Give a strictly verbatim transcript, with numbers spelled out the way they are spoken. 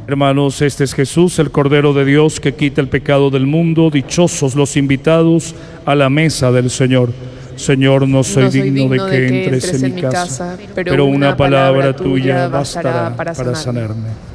Hermanos, este es Jesús, el Cordero de Dios que quita el pecado del mundo. Dichosos los invitados a la mesa del Señor. Señor, no soy, no soy digno, digno de que, de que entres, entres en mi casa, casa, pero, pero una una palabra palabra tuya tuya bastará bastará para para sanarme. sanarme.